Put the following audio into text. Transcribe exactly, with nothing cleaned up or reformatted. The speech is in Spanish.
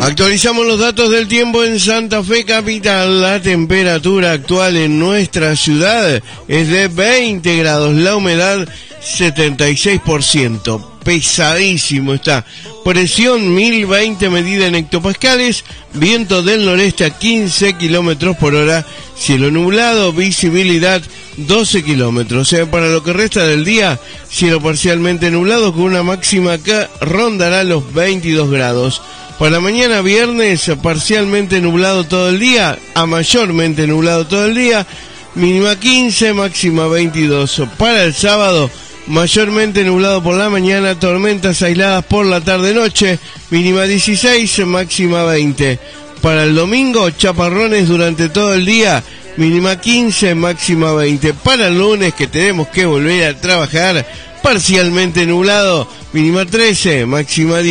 Actualizamos los datos del tiempo en Santa Fe capital. La temperatura actual en nuestra ciudad es de veinte grados, la humedad setenta y seis por ciento. Pesadísimo está. Presión mil veinte medida en hectopascales, viento del noreste a quince kilómetros por hora, cielo nublado, visibilidad doce kilómetros. O sea, para lo que resta del día, cielo parcialmente nublado con una máxima que rondará los veintidós grados. Para mañana viernes, parcialmente nublado todo el día, a mayormente nublado todo el día, mínima quince, máxima veintidós. Para el sábado, mayormente nublado por la mañana, tormentas aisladas por la tarde-noche, mínima dieciséis, máxima veinte. Para el domingo, chaparrones durante todo el día, mínima quince, máxima veinte. Para el lunes, que tenemos que volver a trabajar, parcialmente nublado, mínima trece, máxima diez.